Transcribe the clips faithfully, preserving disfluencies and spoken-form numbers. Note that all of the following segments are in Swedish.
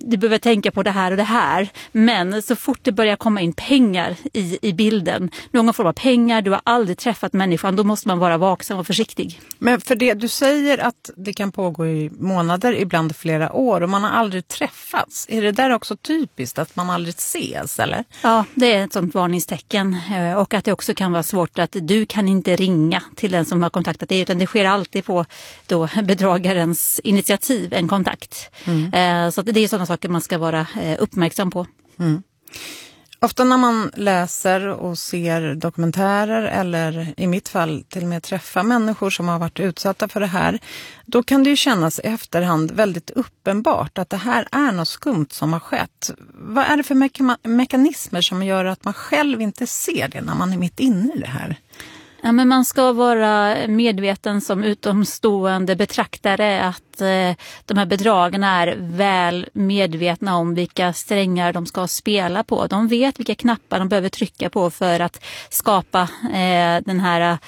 du behöver tänka på det här och det här. Men så fort det börjar komma in pengar i, i bilden, någon form av pengar, du har aldrig träffat människan, då måste man vara vaksam och försiktig. Men för det, du säger att det kan pågå i månader, ibland flera år, och man har aldrig träffats. Är det där också typiskt att man aldrig ses, eller? Ja, det är ett sånt varningstecken. Och att det också kan vara svårt att du kan inte ringa till den som har kontaktat dig, utan det sker alltid på då bedragarens initiativ, en kontakt. Mm. Så det är sådana saker man ska vara uppmärksam på. Mm. Ofta när man läser och ser dokumentärer, eller i mitt fall till och med träffar människor som har varit utsatta för det här, då kan det ju kännas i efterhand väldigt uppenbart att det här är något skumt som har skett. Vad är det för meka- mekanismer som gör att man själv inte ser det när man är mitt inne i det här? Ja, men man ska vara medveten som utomstående betraktare att eh, de här bedragarna är väl medvetna om vilka strängar de ska spela på. De vet vilka knappar de behöver trycka på för att skapa eh, den här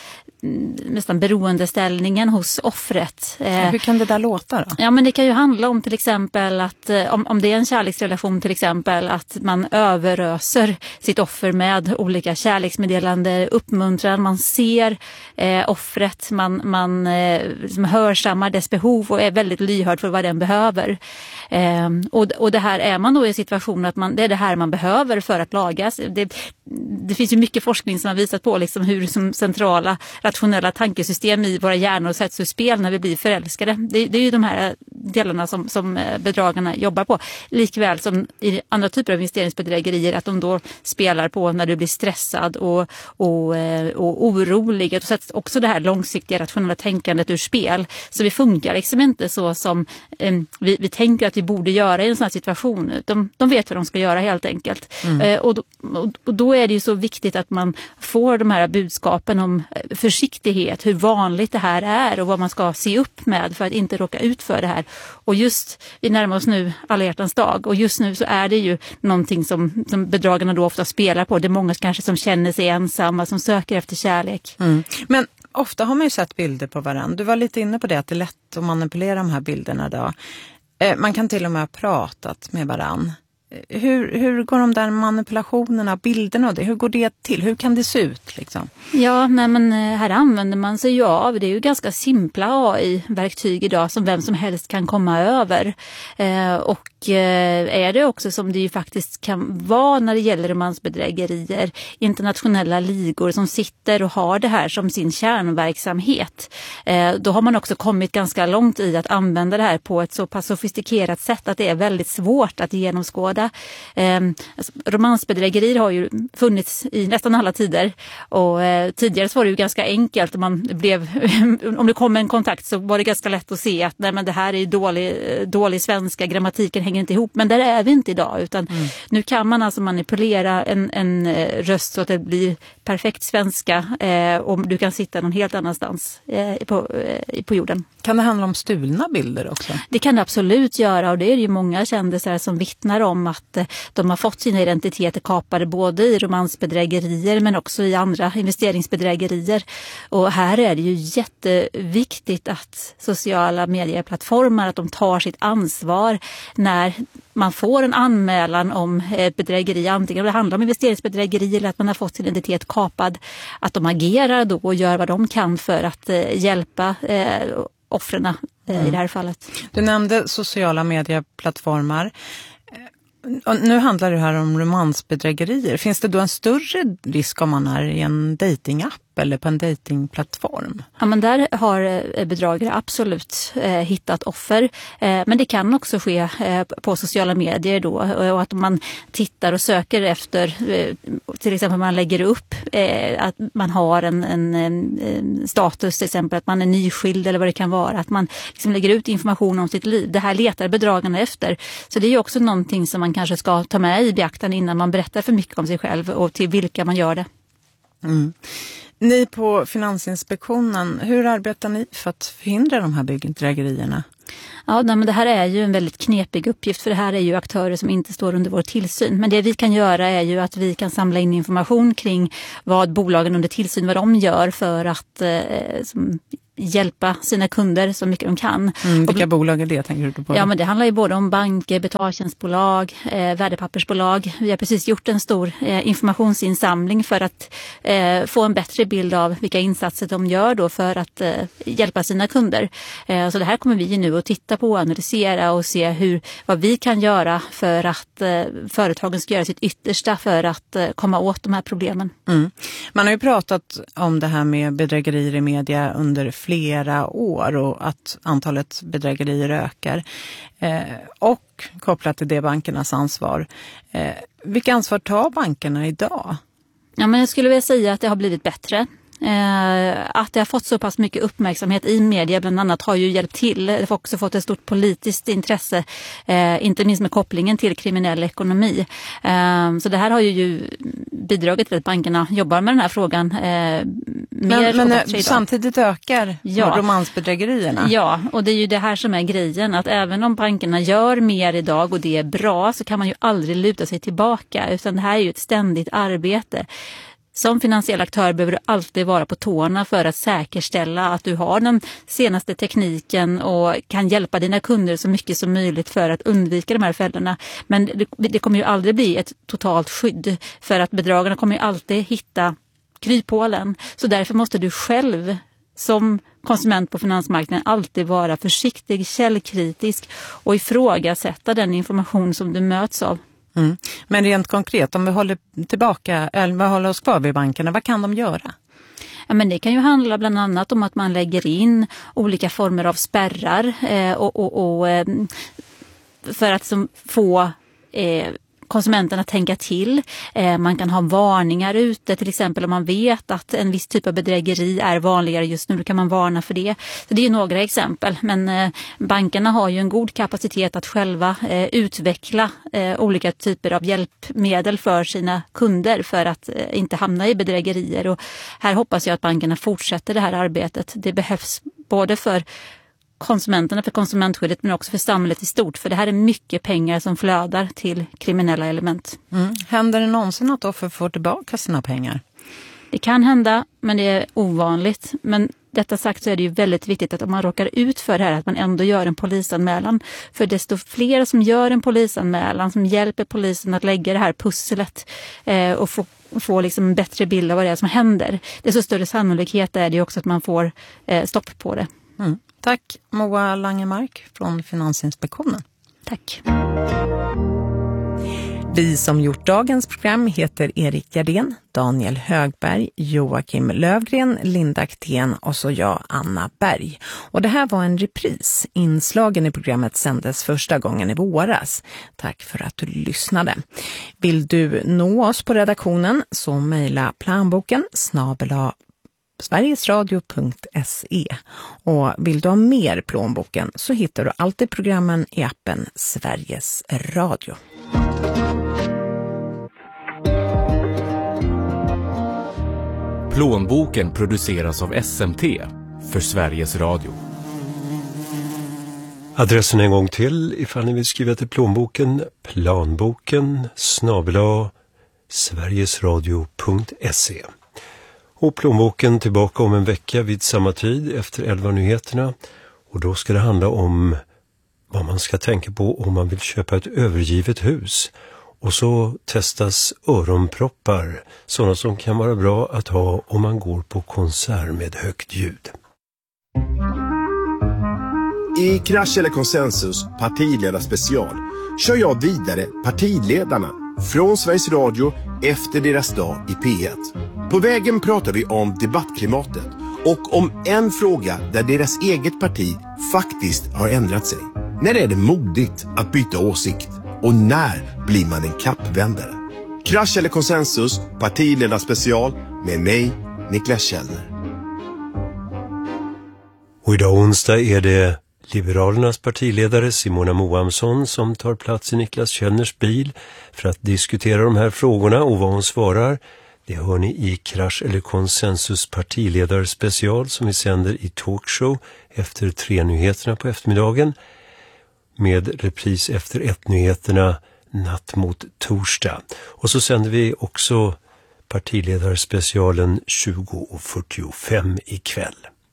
nästan beroendeställningen hos offret. Hur kan det där låta då? Ja, men det kan ju handla om till exempel att om, om det är en kärleksrelation till exempel, att man överöser sitt offer med olika kärleksmeddelande, uppmuntran, man ser eh, offret, man, man eh, hörsammar dess behov och är väldigt lyhörd för vad den behöver. Eh, och, och det här är man då i situationen att man, det är det här man behöver för att lagas. Det, det finns ju mycket forskning som har visat på liksom hur som centrala rationella tankesystem i våra hjärnor sätts ur spel när vi blir förälskade. Det, det är ju de här delarna som, som bedragarna jobbar på. Likväl som i andra typer av investeringsbedrägerier, att de då spelar på när du blir stressad och, och, och orolig. Då sätts också det här långsiktiga rationella tänkandet ur spel. Så vi funkar liksom inte så som eh, vi, vi tänker att vi borde göra i en sån här situation. De, de vet vad de ska göra helt enkelt. Mm. Eh, och, då, och, och då är det ju så viktigt att man får de här budskapen om försiktighet, hur vanligt det här är och vad man ska se upp med för att inte råka ut för det här. Och just, vi närmar oss nu alla hjärtans dag, och just nu så är det ju någonting som, som bedragarna då ofta spelar på. Det är många kanske som känner sig ensamma, som söker efter kärlek. Mm. Men ofta har man ju sett bilder på varandra. Du var lite inne på det, att det är lätt att manipulera de här bilderna då. Eh, man kan till och med ha pratat med varandra. Hur, hur går de där manipulationerna, bilderna och det, hur går det till? Hur kan det se ut liksom? Ja, nej, men här använder man sig ju av, det är ju ganska simpla A I-verktyg idag som vem som helst kan komma över. Eh, och eh, är det också som det ju faktiskt kan vara när det gäller romansbedrägerier, internationella ligor som sitter och har det här som sin kärnverksamhet. Eh, då har man också kommit ganska långt i att använda det här på ett så pass sofistikerat sätt att det är väldigt svårt att genomskåda. Eh, alltså, romansbedrägerier har ju funnits i nästan alla tider, och eh, tidigare så var det ju ganska enkelt. Man blev, om det kom en kontakt så var det ganska lätt att se att nej, men det här är dålig, dålig svenska, grammatiken hänger inte ihop, men där är vi inte idag, utan mm. nu kan man alltså manipulera en, en röst så att det blir perfekt svenska eh, och du kan sitta någon helt annanstans eh, på, eh, på jorden. Kan det handla om stulna bilder också? Det kan det absolut göra, och det är ju många kändisar som vittnar om att de har fått sina identiteter kapade både i romansbedrägerier men också i andra investeringsbedrägerier. Och här är det ju jätteviktigt att sociala medieplattformar, att de tar sitt ansvar när man får en anmälan om ett bedrägeri, antingen det handlar om investeringsbedrägeri eller att man har fått sin identitet kapad, att de agerar då och gör vad de kan för att hjälpa eh, offren eh, mm. i det här fallet. Du nämnde sociala medieplattformar. Och nu handlar det här om romansbedrägerier. Finns det då en större risk om man är i en datingapp eller på en datingplattform? Ja, men där har bedragare absolut eh, hittat offer. Eh, men det kan också ske eh, på sociala medier då. Och att man tittar och söker efter, eh, till exempel man lägger upp eh, att man har en, en, en status, till exempel att man är nyskild eller vad det kan vara. Att man liksom lägger ut information om sitt liv. Det här letar bedragarna efter. Så det är ju också någonting som man kanske ska ta med i beaktan innan man berättar för mycket om sig själv och till vilka man gör det. Mm. Ni på Finansinspektionen, hur arbetar ni för att förhindra de här bedrägerierna? Ja, nej, men det här är ju en väldigt knepig uppgift, för det här är ju aktörer som inte står under vår tillsyn. Men det vi kan göra är ju att vi kan samla in information kring vad bolagen under tillsyn, vad de gör för att eh, som, hjälpa sina kunder så mycket de kan. Mm, vilka och, bolag är det, tänker du på? Ja, men det handlar ju både om banker, betaltjänstbolag, eh, värdepappersbolag. Vi har precis gjort en stor eh, informationsinsamling för att eh, få en bättre bild av vilka insatser de gör då för att eh, hjälpa sina kunder. Eh, så det här kommer vi nu att titta på, analysera och se hur, vad vi kan göra för att eh, företagen ska göra sitt yttersta för att eh, komma åt de här problemen. Mm. Man har ju pratat om det här med bedrägerier i media under flera år och att antalet bedrägerier ökar. Eh, och kopplat till det bankernas ansvar. Eh, vilka ansvar tar bankerna idag? Ja, men jag skulle vilja säga att det har blivit bättre. Eh, att det har fått så pass mycket uppmärksamhet i media bland annat har ju hjälpt till. Det har också fått ett stort politiskt intresse, eh, inte minst med kopplingen till kriminell ekonomi. Eh, så det här har ju bidragit till att bankerna jobbar med den här frågan eh, mer men, men eh, samtidigt ökar ja. romansbedrägerierna. Ja, och det är ju det här som är grejen, att även om bankerna gör mer idag och det är bra, så kan man ju aldrig luta sig tillbaka, utan det här är ju ett ständigt arbete. Som finansiell aktör behöver du alltid vara på tårna för att säkerställa att du har den senaste tekniken och kan hjälpa dina kunder så mycket som möjligt för att undvika de här fällorna. Men det, det kommer ju aldrig bli ett totalt skydd, för att bedragarna kommer ju alltid hitta kryphålen. Så därför måste du själv som konsument på finansmarknaden alltid vara försiktig, källkritisk och ifrågasätta den information som du möts av. Mm. Men rent konkret, om vi håller tillbaka eller vi håller oss kvar vid bankerna, vad kan de göra? Ja, men det kan ju handla bland annat om att man lägger in olika former av spärrar eh, och, och, och eh, för att som, få eh, konsumenterna tänka till. Eh, man kan ha varningar ute, till exempel om man vet att en viss typ av bedrägeri är vanligare just nu, då kan man varna för det. Så det är ju några exempel, men eh, bankerna har ju en god kapacitet att själva eh, utveckla eh, olika typer av hjälpmedel för sina kunder för att eh, inte hamna i bedrägerier. Och här hoppas jag att bankerna fortsätter det här arbetet. Det behövs både för konsumenterna, för konsumentskyddet, men också för samhället i stort. För det här är mycket pengar som flödar till kriminella element. Mm. Händer det någonsin att offer får tillbaka sina pengar? Det kan hända, men det är ovanligt. Men detta sagt så är det ju väldigt viktigt att om man råkar ut för det här, att man ändå gör en polisanmälan. För desto fler som gör en polisanmälan, som hjälper polisen att lägga det här pusslet eh, och få få liksom en bättre bild av vad det är som händer, desto större sannolikhet är det också att man får eh, stopp på det. Mm. Tack Moa Langemark från Finansinspektionen. Tack. Vi som gjort dagens program heter Erik Gardén, Daniel Högberg, Joakim Lövgren, Linda Aktén och så jag, Anna Berg. Och det här var en repris. Inslagen i programmet sändes första gången i våras. Tack för att du lyssnade. Vill du nå oss på redaktionen så mejla planboken snabel-a sverigesradio punkt se. Och vill du ha mer Plånboken så hittar du alltid programmen i appen Sveriges Radio. Plånboken produceras av S M T för Sveriges Radio. Adressen en gång till ifall ni vill skriva till Plånboken, planboken snabel-a sverigesradio punkt se. Och Plånboken tillbaka om en vecka vid samma tid efter elva nyheterna. Och då ska det handla om vad man ska tänka på om man vill köpa ett övergivet hus. Och så testas öronproppar, sådana som kan vara bra att ha om man går på konsert med högt ljud. I Krasch eller konsensus partiledarspecial kör jag vidare partiledarna från Sveriges Radio efter deras dag i P ett. På vägen pratar vi om debattklimatet och om en fråga där deras eget parti faktiskt har ändrat sig. När är det modigt att byta åsikt? Och när blir man en kappvändare? Krasch eller konsensus, partiledarspecial med mig, Niklas Källner. Och idag onsdag är det Liberalernas partiledare Simona Moamsson som tar plats i Niklas Källners bil för att diskutera de här frågorna, och vad hon svarar, Det hör ni i Krasch eller konsensus partiledarspecial som vi sänder i talkshow efter tre nyheterna på eftermiddagen med repris efter ett nyheterna natt mot torsdag. Och så sänder vi också partiledarspecialen tjugo fyrtiofem ikväll.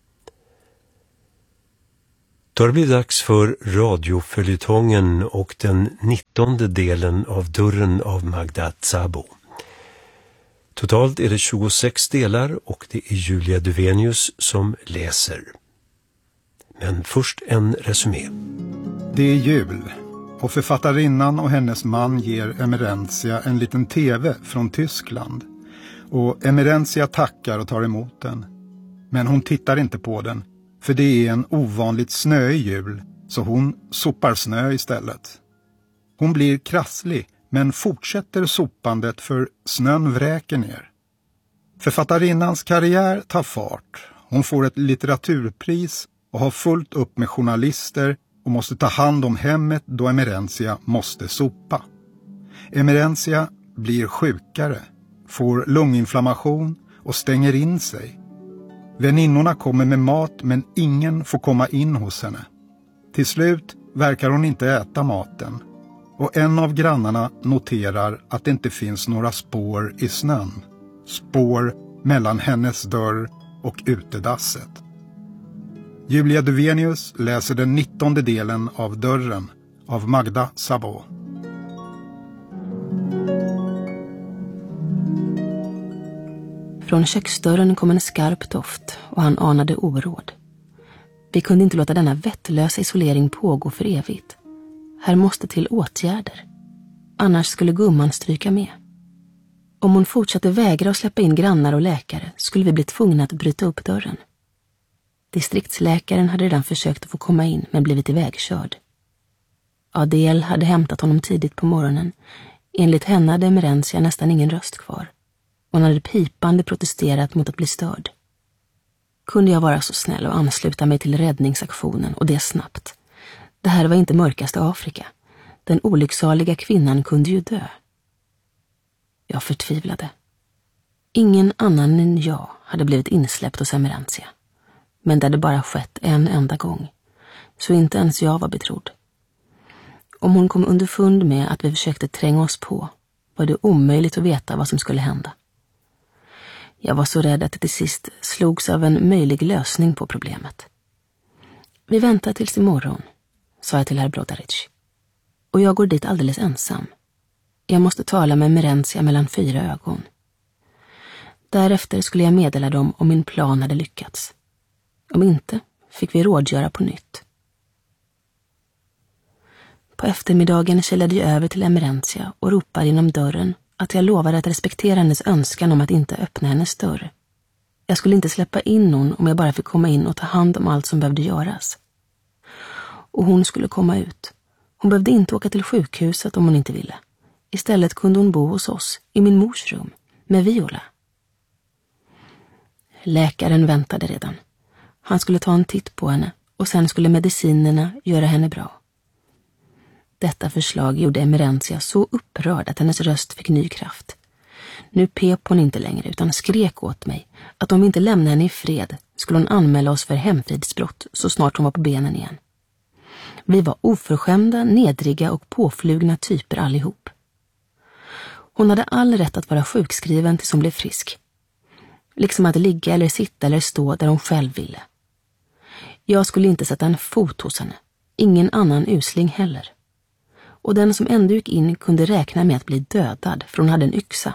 Då har det blivit dags för radioföljetongen och den nittonde delen av Dörren av Magda Szabo. Totalt är det tjugosex delar och det är Julia Duvenius som läser. Men först en resumé. Det är jul och författarinnan och hennes man ger Emerentia en liten tv från Tyskland. Och Emerentia tackar och tar emot den. Men hon tittar inte på den, för det är en ovanligt snöig jul, så hon sopar snö istället. Hon blir krasslig, men fortsätter sopandet för snön vräker ner. Författarinnans karriär tar fart. Hon får ett litteraturpris och har fullt upp med journalister och måste ta hand om hemmet då Emerentia måste sopa. Emerentia blir sjukare, får lunginflammation och stänger in sig. Väninnorna kommer med mat men ingen får komma in hos henne. Till slut verkar hon inte äta maten. Och en av grannarna noterar att det inte finns några spår i snön. Spår mellan hennes dörr och utedasset. Julia Duvenius läser den nittonde delen av Dörren av Magda Szabo. Från köksdörren kom en skarp doft och han anade oråd. Vi kunde inte låta denna vettlösa isolering pågå för evigt. Här måste till åtgärder. Annars skulle gumman stryka med. Om hon fortsatte vägra att släppa in grannar och läkare skulle vi bli tvungna att bryta upp dörren. Distriktsläkaren hade redan försökt att få komma in men blivit ivägkörd. Adel hade hämtat honom tidigt på morgonen. Enligt henne hade Emerentia nästan ingen röst kvar. Hon hade pipande protesterat mot att bli störd. Kunde jag vara så snäll och ansluta mig till räddningsaktionen och det snabbt? Det här var inte mörkaste Afrika. Den olycksaliga kvinnan kunde ju dö. Jag förtvivlade. Ingen annan än jag hade blivit insläppt hos Emerentia. Men det hade bara skett en enda gång. Så inte ens jag var betrodd. Om hon kom underfund med att vi försökte tränga oss på var det omöjligt att veta vad som skulle hända. Jag var så rädd att det till sist slogs av en möjlig lösning på problemet. Vi väntar tills imorgon, sa jag till herr Brodaric. Och jag går dit alldeles ensam. Jag måste tala med Emerentia mellan fyra ögon. Därefter skulle jag meddela dem om min plan hade lyckats. Om inte fick vi rådgöra på nytt. På eftermiddagen kälade jag över till Emerentia och ropade inom dörren att jag lovade att respektera hennes önskan om att inte öppna hennes dörr. Jag skulle inte släppa in någon om jag bara fick komma in och ta hand om allt som behövde göras. Och hon skulle komma ut. Hon behövde inte åka till sjukhuset om hon inte ville. Istället kunde hon bo hos oss, i min mors rum, med Viola. Läkaren väntade redan. Han skulle ta en titt på henne och sen skulle medicinerna göra henne bra. Detta förslag gjorde Emerentia så upprörd att hennes röst fick ny kraft. Nu pep hon inte längre utan skrek åt mig att om vi inte lämnade henne i fred skulle hon anmäla oss för hemfridsbrott så snart hon var på benen igen. Vi var oförskämda, nedriga och påflugna typer allihop. Hon hade all rätt att vara sjukskriven tills hon blev frisk. Liksom att ligga eller sitta eller stå där hon själv ville. Jag skulle inte sätta en fot hos henne. Ingen annan usling heller. Och den som ändå gick in kunde räkna med att bli dödad för hon hade en yxa.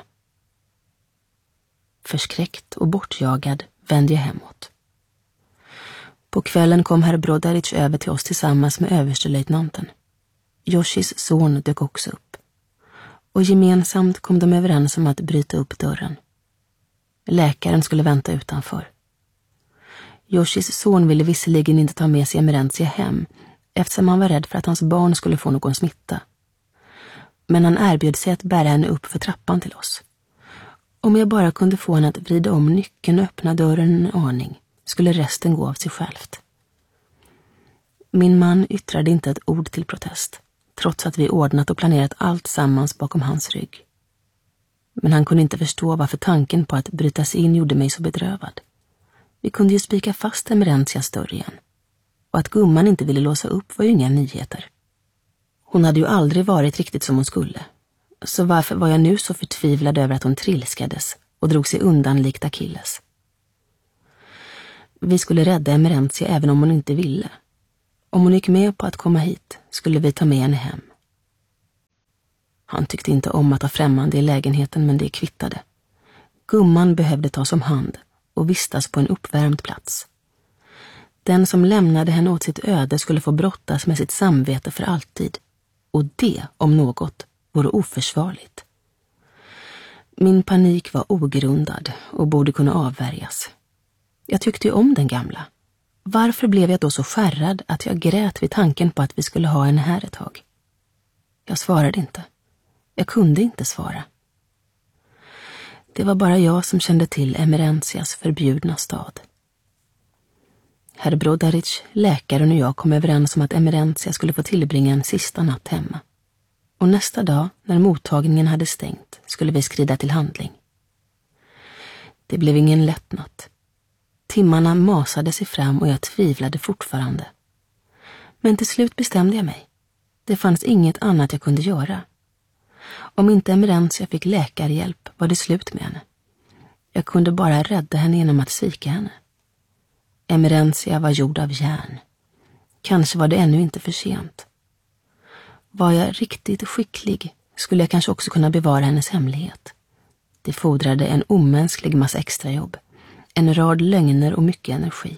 Förskräckt och bortjagad vände jag hemåt. På kvällen kom herr Brodaric över till oss tillsammans med överstelöjtnanten. Joshis son dök också upp. Och gemensamt kom de överens om att bryta upp dörren. Läkaren skulle vänta utanför. Joshis son ville visserligen inte ta med sig Emerentia hem eftersom han var rädd för att hans barn skulle få någon smitta. Men han erbjöd sig att bära henne upp för trappan till oss. Om jag bara kunde få henne att vrida om nyckeln och öppna dörren en aning skulle resten gå av sig självt. Min man yttrade inte ett ord till protest, trots att vi ordnat och planerat allt sammans bakom hans rygg. Men han kunde inte förstå varför tanken på att bryta sig in gjorde mig så bedrövad. Vi kunde ju spika fast Emerenzias dörr igen. Och att gumman inte ville låsa upp var ju inga nyheter. Hon hade ju aldrig varit riktigt som hon skulle. Så varför var jag nu så förtvivlad över att hon trilskades och drog sig undan likt Achilles? Vi skulle rädda Emerenzia även om hon inte ville. Om hon gick med på att komma hit skulle vi ta med henne hem. Han tyckte inte om att ha främmande i lägenheten, men det kvittade. Gumman behövde tas om hand och vistas på en uppvärmd plats. Den som lämnade henne åt sitt öde skulle få brottas med sitt samvete för alltid. Och det, om något, vore oförsvarligt. Min panik var ogrundad och borde kunna avvärjas. Jag tyckte ju om den gamla. Varför blev jag då så skärrad att jag grät vid tanken på att vi skulle ha henne här ett tag? Jag svarade inte. Jag kunde inte svara. Det var bara jag som kände till Emerenzias förbjudna stad. Herr Brodaric, läkaren och jag kom överens om att Emerenzia skulle få tillbringa en sista natt hemma. Och nästa dag, när mottagningen hade stängt, skulle vi skrida till handling. Det blev ingen lätt natt. Timmarna masade sig fram och jag tvivlade fortfarande. Men till slut bestämde jag mig. Det fanns inget annat jag kunde göra. Om inte Emerenzia fick läkarhjälp var det slut med henne. Jag kunde bara rädda henne genom att svika henne. Emerenzia var gjord av järn. Kanske var det ännu inte för sent. Var jag riktigt skicklig skulle jag kanske också kunna bevara hennes hemlighet. Det fordrade en omänsklig massa extrajobb, en rad lögner och mycket energi.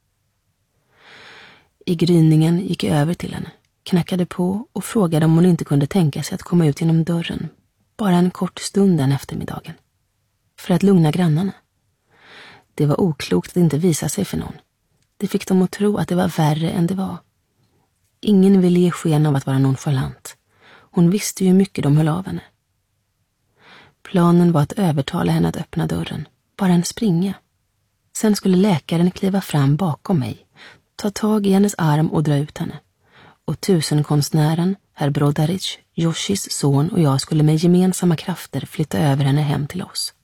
I gryningen gick jag över till henne, knackade på och frågade om hon inte kunde tänka sig att komma ut genom dörren, bara en kort stund den eftermiddagen, för att lugna grannarna. Det var oklokt att inte visa sig för någon. Det fick dem att tro att det var värre än det var. Ingen ville ge sken av att vara nonchalant. Hon visste ju hur mycket de höll av henne. Planen var att övertala henne att öppna dörren, bara en springa. Sen skulle läkaren kliva fram bakom mig, ta tag i hennes arm och dra ut henne. Och tusenkonstnären, herr Brodaric, Yoshis son och jag skulle med gemensamma krafter flytta över henne hem till oss.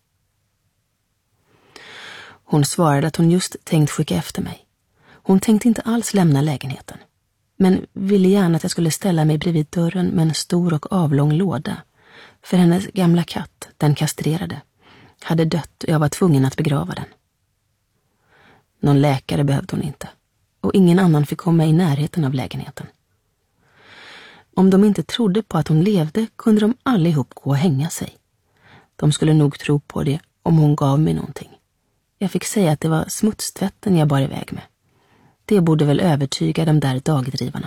Hon svarade att hon just tänkt skicka efter mig. Hon tänkte inte alls lämna lägenheten, men ville gärna att jag skulle ställa mig bredvid dörren med en stor och avlång låda. För hennes gamla katt, den kastrerade, hade dött och jag var tvungen att begrava den. Någon läkare behövde hon inte, och ingen annan fick komma i närheten av lägenheten. Om de inte trodde på att hon levde kunde de allihop gå och hänga sig. De skulle nog tro på det om hon gav mig någonting. Jag fick säga att det var smutstvätten jag bar iväg med. Det borde väl övertyga de där dagdrivarna.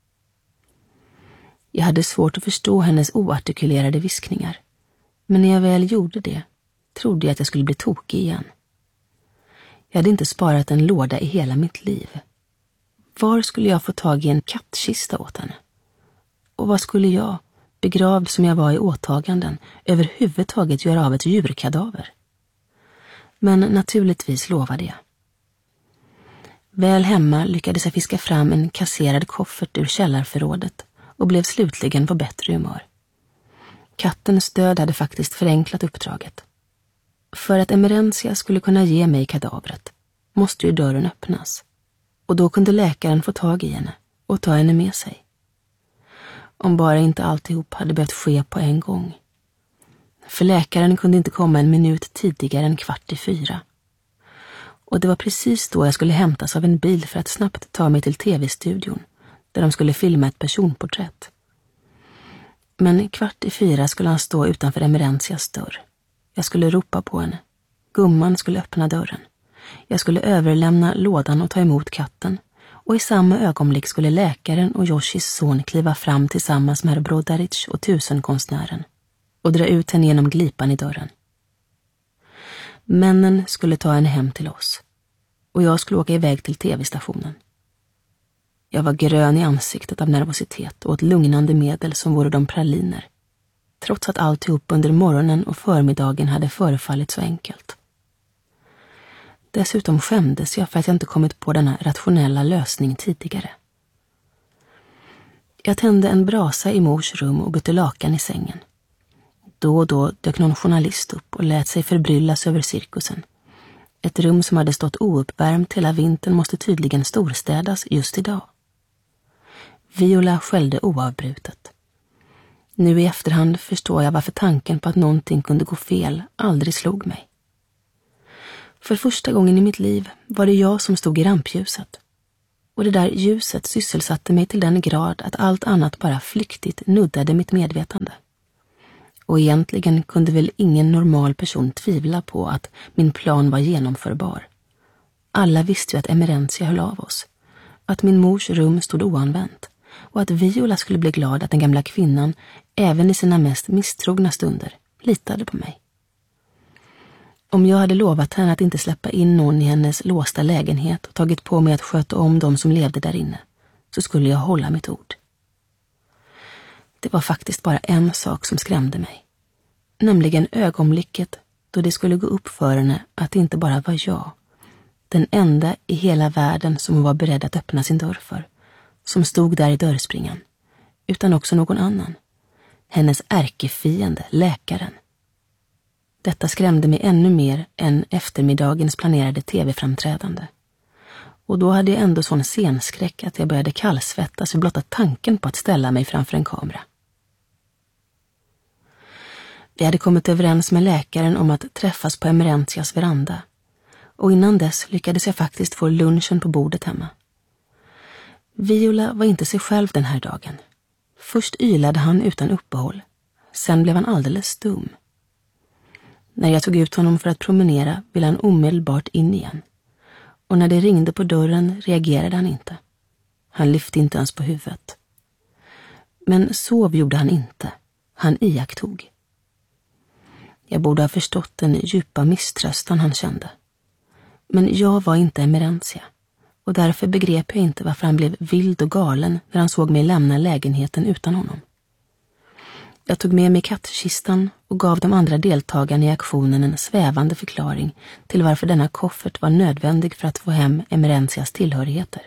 Jag hade svårt att förstå hennes oartikulerade viskningar. Men när jag väl gjorde det trodde jag att jag skulle bli tokig igen. Jag hade inte sparat en låda i hela mitt liv. Var skulle jag få tag i en kattkista åt henne? Och vad skulle jag, begravd som jag var i åtaganden, överhuvudtaget göra av ett djurkadaver? Men naturligtvis lovade jag. Väl hemma lyckades jag fiska fram en kasserad koffert ur källarförrådet och blev slutligen på bättre humör. Kattens död hade faktiskt förenklat uppdraget. För att Emerenzia skulle kunna ge mig kadavret måste ju dörren öppnas. Och då kunde läkaren få tag i henne och ta henne med sig. Om bara inte alltihop hade behövt ske på en gång. För läkaren kunde inte komma en minut tidigare än kvart i fyra. Och det var precis då jag skulle hämtas av en bil för att snabbt ta mig till tv-studion, där de skulle filma ett personporträtt. Men kvart i fyra skulle han stå utanför Emerenzias dörr. Jag skulle ropa på henne. Gumman skulle öppna dörren. Jag skulle överlämna lådan och ta emot katten. Och i samma ögonblick skulle läkaren och Yoshis son kliva fram tillsammans med herr Brodaric och tusenkonstnären och dra ut henne genom glipan i dörren. Männen skulle ta henne hem till oss och jag skulle åka iväg till tv-stationen. Jag var grön i ansiktet av nervositet och ett lugnande medel som vore de praliner, trots att alltihop under morgonen och förmiddagen hade förefallit så enkelt. Dessutom skämdes jag för att jag inte kommit på denna rationella lösning tidigare. Jag tände en brasa i mors rum och bytte lakan i sängen. Då och då dök någon journalist upp och lät sig förbryllas över cirkusen. Ett rum som hade stått ouppvärmt hela vintern måste tydligen storstädas just idag. Viola skällde oavbrutet. Nu i efterhand förstår jag varför tanken på att någonting kunde gå fel aldrig slog mig. För första gången i mitt liv var det jag som stod i rampljuset. Och det där ljuset sysselsatte mig till den grad att allt annat bara flyktigt nuddade mitt medvetande. Och egentligen kunde väl ingen normal person tvivla på att min plan var genomförbar. Alla visste ju att Emerentia höll av oss, att min mors rum stod oanvänt och att Viola skulle bli glad att den gamla kvinnan, även i sina mest misstrogna stunder, litade på mig. Om jag hade lovat henne att inte släppa in någon i hennes låsta lägenhet och tagit på mig att sköta om de som levde där inne, så skulle jag hålla mitt ord. Det var faktiskt bara en sak som skrämde mig. Nämligen ögonblicket då det skulle gå upp för henne att det inte bara var jag, den enda i hela världen som hon var beredd att öppna sin dörr för, som stod där i dörrspringan, utan också någon annan. Hennes ärkefiende, läkaren. Detta skrämde mig ännu mer än eftermiddagens planerade tv-framträdande. Och då hade jag ändå sån scenskräck att jag började kallsvettas för blotta tanken på att ställa mig framför en kamera. Vi hade kommit överens med läkaren om att träffas på Emerentias veranda. Och innan dess lyckades jag faktiskt få lunchen på bordet hemma. Viola var inte sig själv den här dagen. Först ylade han utan uppehåll. Sen blev han alldeles stum. När jag tog ut honom för att promenera ville han omedelbart in igen. Och när det ringde på dörren reagerade han inte. Han lyfte inte ens på huvudet. Men sov gjorde han inte. Han iakttog. Jag borde ha förstått den djupa misströstan han kände. Men jag var inte Emerentia. Och därför begrep jag inte varför han blev vild och galen när han såg mig lämna lägenheten utan honom. Jag tog med mig kattkistan och gav de andra deltagarna i aktionen en svävande förklaring till varför denna koffert var nödvändig för att få hem Emerentias tillhörigheter.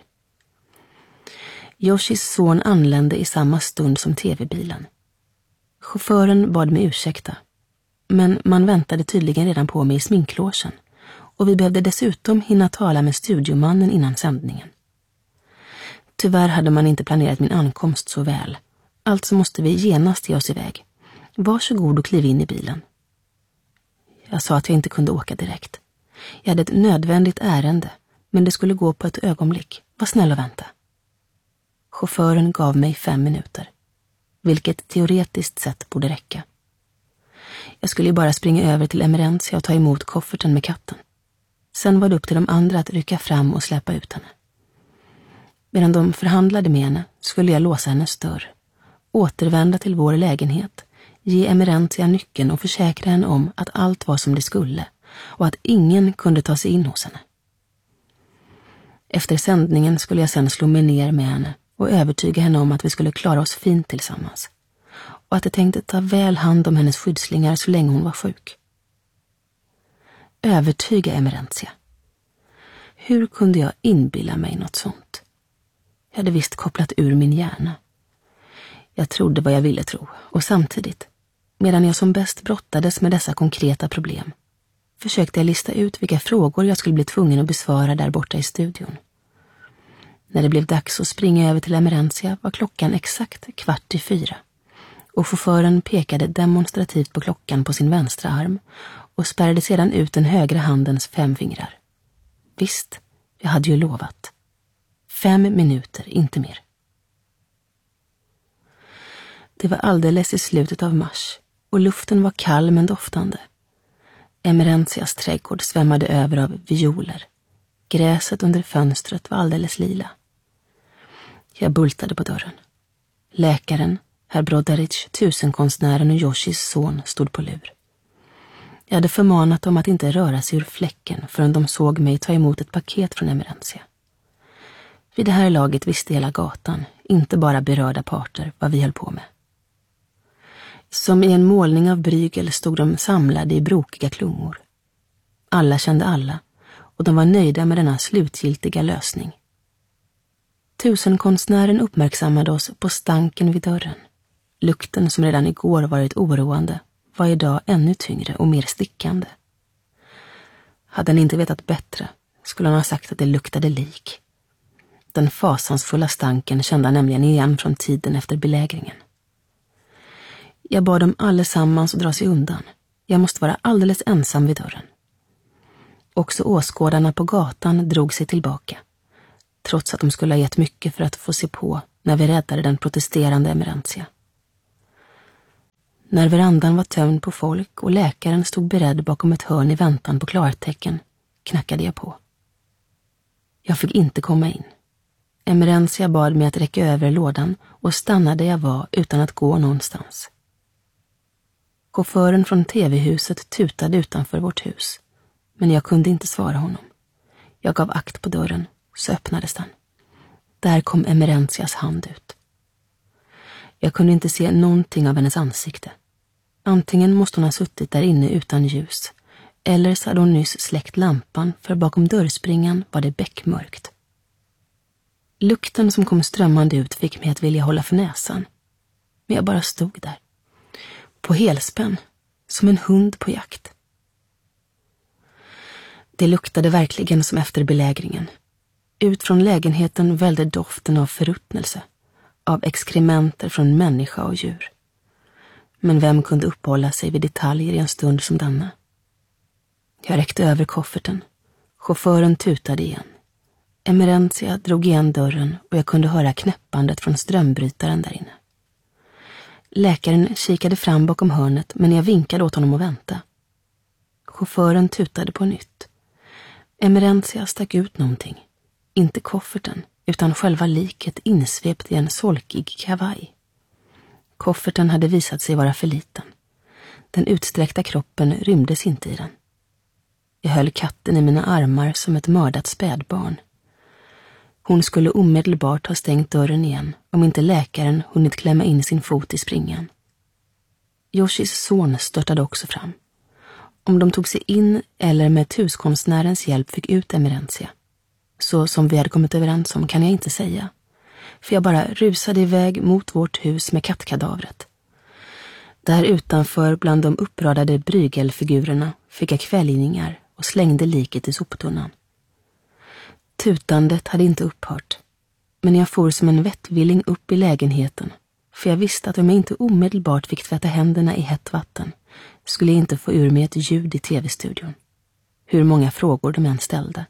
Yoshis son anlände i samma stund som tv-bilen. Chauffören bad mig ursäkta, men man väntade tydligen redan på mig i sminklåsen och vi behövde dessutom hinna tala med studiomannen innan sändningen. Tyvärr hade man inte planerat min ankomst så väl. Alltså måste vi genast ge oss iväg. Varsågod och kliv in i bilen. Jag sa att jag inte kunde åka direkt. Jag hade ett nödvändigt ärende, men det skulle gå på ett ögonblick. Var snäll och vänta. Chauffören gav mig fem minuter, vilket teoretiskt sett borde räcka. Jag skulle ju bara springa över till Emerentia och ta emot kofferten med katten. Sen var det upp till de andra att rycka fram och släppa ut henne. Medan de förhandlade med henne skulle jag låsa hennes dörr, återvända till vår lägenhet, ge Emerentia nyckeln och försäkra henne om att allt var som det skulle och att ingen kunde ta sig in hos henne. Efter sändningen skulle jag sedan slå mig ner med henne och övertyga henne om att vi skulle klara oss fint tillsammans och att jag tänkte ta väl hand om hennes skyddslingar så länge hon var sjuk. Övertyga Emerentia. Hur kunde jag inbilla mig något sånt? Jag hade visst kopplat ur min hjärna. Jag trodde vad jag ville tro och samtidigt, medan jag som bäst brottades med dessa konkreta problem, försökte jag lista ut vilka frågor jag skulle bli tvungen att besvara där borta i studion. När det blev dags att springa över till Emerentia var klockan exakt kvart i fyra och chauffören pekade demonstrativt på klockan på sin vänstra arm och spärrade sedan ut den högra handens fem fingrar. Visst, jag hade ju lovat. Fem minuter, inte mer. Det var alldeles i slutet av mars och luften var kall men doftande. Emerentias trädgård svämmade över av violer. Gräset under fönstret var alldeles lila. Jag bultade på dörren. Läkaren, herr Brodaric, tusenkonstnären och Yoshis son stod på lur. Jag hade förmanat dem att inte röra sig ur fläcken förrän de såg mig ta emot ett paket från Emerentia. Vid det här laget visste hela gatan, inte bara berörda parter, vad vi höll på med. Som i en målning av Brygel stod de samlade i brokiga klungor. Alla kände alla och de var nöjda med denna slutgiltiga lösning. Tusenkonstnären uppmärksammade oss på stanken vid dörren. Lukten som redan igår varit oroande var idag ännu tyngre och mer stickande. Hade han inte vetat bättre skulle han ha sagt att det luktade lik. Den fasansfulla stanken kände han nämligen igen från tiden efter belägringen. Jag bad dem allesammans att dra sig undan. Jag måste vara alldeles ensam vid dörren. Också åskådarna på gatan drog sig tillbaka, trots att de skulle ha gett mycket för att få se på när vi räddade den protesterande Emerentia. När verandan var tömd på folk och läkaren stod beredd bakom ett hörn i väntan på klartecken, knackade jag på. Jag fick inte komma in. Emerentia bad mig att räcka över lådan och stanna där jag var utan att gå någonstans. Chauffören från tv-huset tutade utanför vårt hus, men jag kunde inte svara honom. Jag gav akt på dörren, så öppnades den. Där kom Emerentias hand ut. Jag kunde inte se någonting av hennes ansikte. Antingen måste hon ha suttit där inne utan ljus, eller så hade hon nyss släckt lampan, för bakom dörrspringan var det bäckmörkt. Lukten som kom strömmande ut fick mig att vilja hålla för näsan. Men jag bara stod där. På helspänn, som en hund på jakt. Det luktade verkligen som efter belägringen. Ut från lägenheten välde doften av förruttnelse, av exkrementer från människa och djur. Men vem kunde uppehålla sig vid detaljer i en stund som denna? Jag räckte över kofferten. Chauffören tutade igen. Emerentia drog igen dörren och jag kunde höra knäppandet från strömbrytaren där inne. Läkaren kikade fram bakom hörnet, men jag vinkade åt honom att vänta. Chauffören tutade på nytt. Emerentia stack ut någonting. Inte kofferten, utan själva liket insvept i en solkig kavaj. Kofferten hade visat sig vara för liten. Den utsträckta kroppen rymdes inte i den. Jag höll katten i mina armar som ett mördat spädbarn. Hon skulle omedelbart ha stängt dörren igen om inte läkaren hunnit klämma in sin fot i springan. Yoshis son störtade också fram. Om de tog sig in eller med huskonstnärens hjälp fick ut Emerentia, så som vi hade kommit överens om, kan jag inte säga. För jag bara rusade iväg mot vårt hus med kattkadavret. Där utanför bland de uppradade brygelfigurerna fick jag kvällningar och slängde liket i soptunnan. Tutandet hade inte upphört, men jag for som en vettvilling upp i lägenheten, för jag visste att om jag inte omedelbart fick tvätta händerna i hett vatten skulle jag inte få ur mig ett ljud i tv-studion, hur många frågor de än ställde.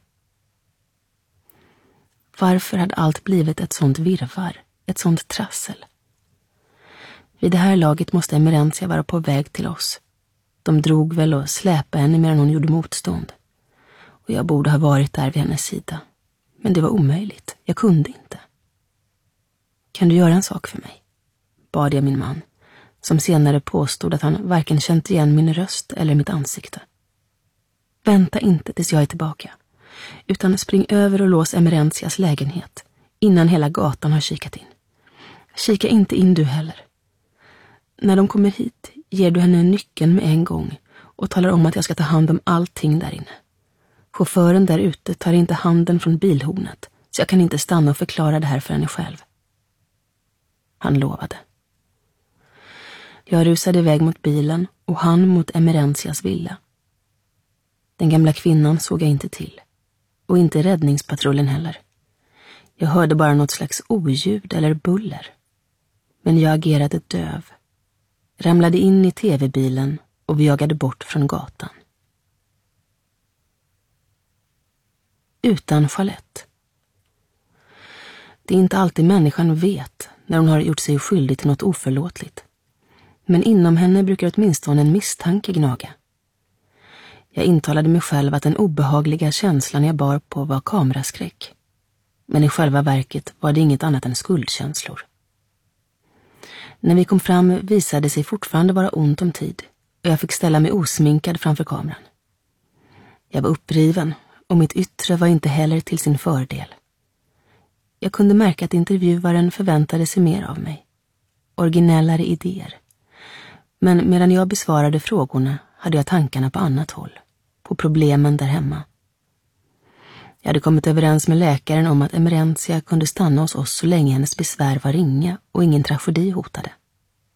Varför hade allt blivit ett sånt virvar, ett sånt trassel? Vid det här laget måste Emerentia vara på väg till oss. De drog väl och släpade henne medan hon gjorde motstånd. Och jag borde ha varit där vid hennes sida. Men det var omöjligt, jag kunde inte. Kan du göra en sak för mig? Bad jag min man, som senare påstod att han varken känt igen min röst eller mitt ansikte. Vänta inte tills jag är tillbaka, utan spring över och lås Emerentias lägenhet innan hela gatan har kikat in. Kika inte in du heller. När de kommer hit ger du henne nyckeln med en gång och talar om att jag ska ta hand om allting där inne. Chauffören där ute tar inte handen från bilhornet, så jag kan inte stanna och förklara det här för henne själv. Han lovade. Jag rusade iväg mot bilen och han mot Emerentias villa. Den gamla kvinnan såg jag inte till, och inte räddningspatrullen heller. Jag hörde bara något slags oljud eller buller. Men jag agerade döv, ramlade in i tv-bilen och vi jagade bort från gatan. Utan Jeanette. Det är inte alltid människan vet när hon har gjort sig skyldig till något oförlåtligt. Men inom henne brukar åtminstone en misstanke gnaga. Jag intalade mig själv att den obehagliga känslan jag bar på var kameraskräck. Men i själva verket var det inget annat än skuldkänslor. När vi kom fram visade sig fortfarande vara ont om tid och jag fick ställa mig osminkad framför kameran. Jag var uppriven och mitt yttre var inte heller till sin fördel. Jag kunde märka att intervjuaren förväntade sig mer av mig. Originellare idéer. Men medan jag besvarade frågorna hade jag tankarna på annat håll. På problemen där hemma. Jag hade kommit överens med läkaren om att Emerentia kunde stanna hos oss så länge hennes besvär var ringa och ingen tragedi hotade.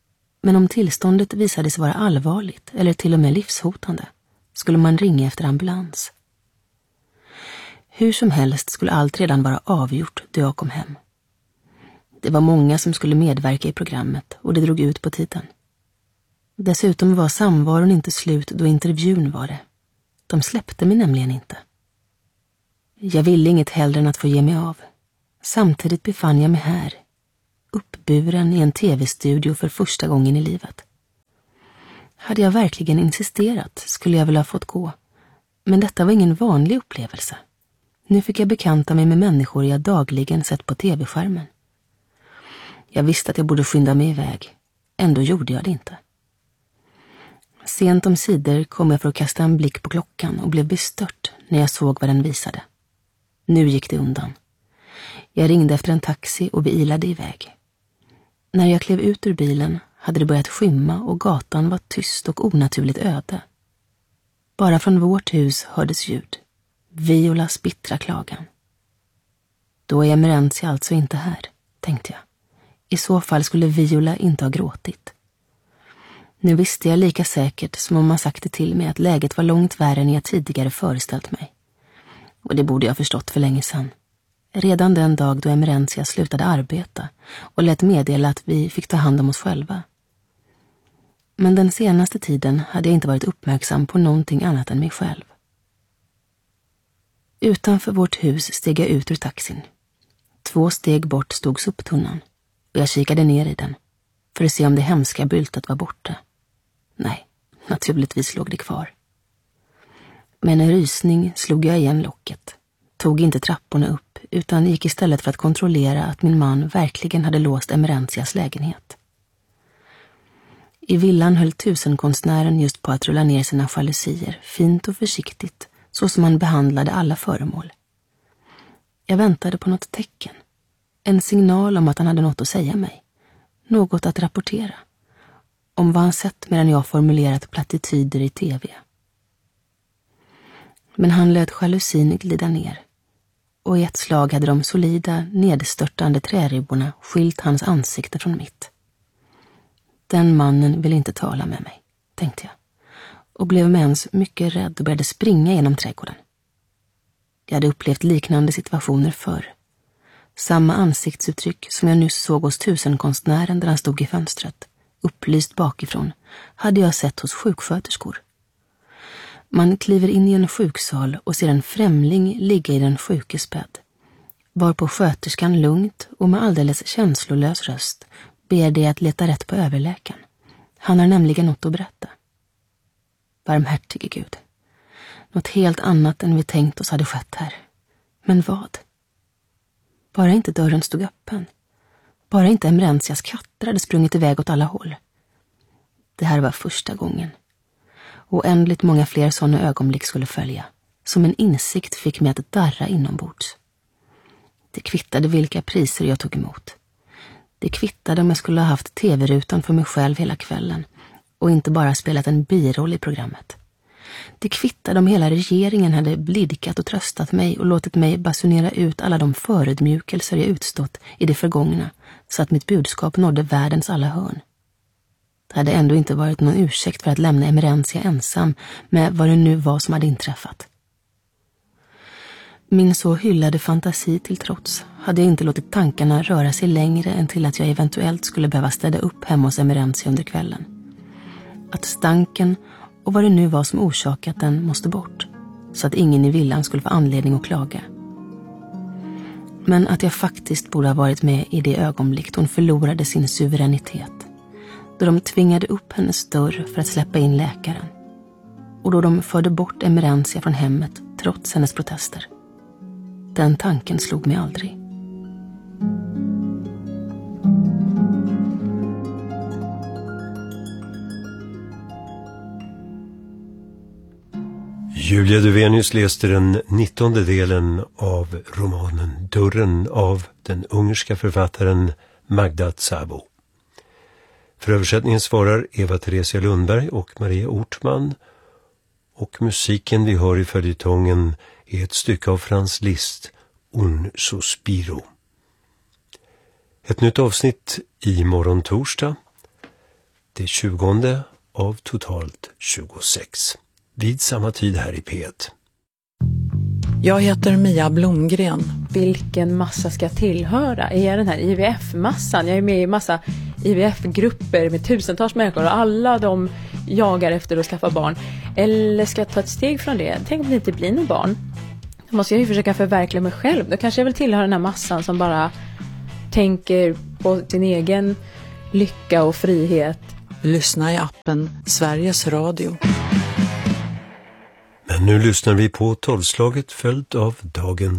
Men om tillståndet visade sig vara allvarligt eller till och med livshotande skulle man ringa efter ambulans. Hur som helst skulle allt redan vara avgjort då jag kom hem. Det var många som skulle medverka i programmet och det drog ut på tiden. Dessutom var samvaron inte slut då intervjun var det. De släppte mig nämligen inte. Jag ville inget hellre än att få ge mig av. Samtidigt befann jag mig här, uppburen i en tv-studio för första gången i livet. Hade jag verkligen insisterat skulle jag väl ha fått gå. Men detta var ingen vanlig upplevelse. Nu fick jag bekanta mig med människor jag dagligen sett på tv-skärmen. Jag visste att jag borde skynda mig iväg. Ändå gjorde jag det inte. Sent om sidor kom jag för att kasta en blick på klockan och blev bestört när jag såg vad den visade. Nu gick det undan. Jag ringde efter en taxi och vi ilade iväg. När jag klev ut ur bilen hade det börjat skymma och gatan var tyst och onaturligt öde. Bara från vårt hus hördes ljud. Violas bittra klagan. Då är Emerentia alltså inte här, tänkte jag. I så fall skulle Viola inte ha gråtit. Nu visste jag lika säkert som om man sagt det till mig att läget var långt värre än jag tidigare föreställt mig. Och det borde jag förstått för länge sedan. Redan den dag då Emerentia slutade arbeta och lät meddela att vi fick ta hand om oss själva. Men den senaste tiden hade jag inte varit uppmärksam på någonting annat än mig själv. Utanför vårt hus steg jag ut ur taxin. Två steg bort stod soptunnan och jag kikade ner i den för att se om det hemska byltet var borta. Nej, naturligtvis låg det kvar. Med en rysning slog jag igen locket, tog inte trapporna upp utan gick istället för att kontrollera att min man verkligen hade låst Emerentias lägenhet. I villan höll tusenkonstnären just på att rulla ner sina jalusier, fint och försiktigt, så som han behandlade alla föremål. Jag väntade på något tecken, en signal om att han hade något att säga mig, något att rapportera, om vad han sett medan jag formulerat plattityder i tv. Men han lät jalusin glida ner, och i ett slag hade de solida, nedstörtande träribborna skilt hans ansikte från mitt. Den mannen ville inte tala med mig, tänkte jag, och blev med ens mycket rädd och började springa genom trädgården. Jag hade upplevt liknande situationer förr. Samma ansiktsuttryck som jag nyss såg hos tusenkonstnären där han stod i fönstret, upplyst bakifrån, hade jag sett hos sjuksköterskor. Man kliver in i en sjuksal och ser en främling ligga i den sjukes bädd, varpå sköterskan lugnt och med alldeles känslolös röst ber det att leta rätt på överläkaren. Han har nämligen något att berätta. Barmhärtige Gud. Något helt annat än vi tänkt oss hade skett här. Men vad? Bara inte dörren stod öppen. Bara inte Emerentias katter hade sprungit iväg åt alla håll. Det här var första gången. Oändligt många fler sådana ögonblick skulle följa. Som en insikt fick mig att darra inombords. Det kvittade vilka priser jag tog emot. Det kvittade om jag skulle ha haft tv-rutan för mig själv hela kvällen och inte bara spelat en biroll i programmet. Det kvittade om hela regeringen hade blidkat och tröstat mig och låtit mig basunera ut alla de förödmjukelser jag utstått i det förgångna så att mitt budskap nådde världens alla hörn. Det hade ändå inte varit någon ursäkt för att lämna Emerentia ensam med vad det nu var som hade inträffat. Min så hyllade fantasi till trots hade jag inte låtit tankarna röra sig längre än till att jag eventuellt skulle behöva städa upp hemma hos Emerentia under kvällen. Att stanken och vad det nu var som orsakat den måste bort, så att ingen i villan skulle få anledning att klaga. Men att jag faktiskt borde ha varit med i det ögonblick då hon förlorade sin suveränitet, då de tvingade upp hennes dörr för att släppa in läkaren, och då de förde bort Emerentia från hemmet trots hennes protester. Den tanken slog mig aldrig. Julia Duvenius läste den nittonde delen av romanen Dörren av den ungerska författaren Magda Szabo. För översättningen svarar Eva-Theresia Lundberg och Maria Ortman, och musiken vi hör i följetongen är ett stycke av Franz Liszt, Un Sospiro. Ett nytt avsnitt i morgon torsdag. det tjugonde av totalt tjugosex. Vid samma tid här i P ett. Jag heter Mia Blomgren. Vilken massa ska jag tillhöra? Är jag den här I V F-massan? Jag är med i massa I V F-grupper med tusentals människor och alla de jagar efter att skaffa barn. Eller ska jag ta ett steg från det? Tänk om det inte blir någon barn. Då måste jag ju försöka förverkliga mig själv. Då kanske jag vill tillhöra den här massan som bara tänker på sin egen lycka och frihet. Lyssna i appen Sveriges Radio. Men nu lyssnar vi på tolvslaget följt av dagen